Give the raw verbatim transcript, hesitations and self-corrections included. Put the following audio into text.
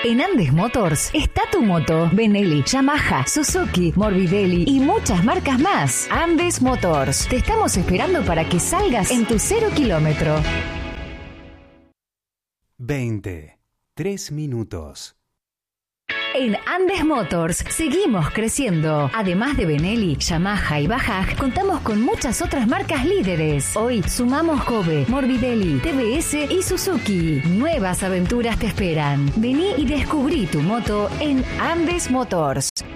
En Andes Motors está tu moto. Benelli, Yamaha, Suzuki, Morbidelli y muchas marcas más. Andes Motors. Te estamos esperando para que salgas en tu cero kilómetro. veinte. Tres minutos. En Andes Motors seguimos creciendo. Además de Benelli, Yamaha y Bajaj, contamos con muchas otras marcas líderes. Hoy sumamos Kobe, Morbidelli, T V S y Suzuki. Nuevas aventuras te esperan. Vení y descubrí tu moto en Andes Motors.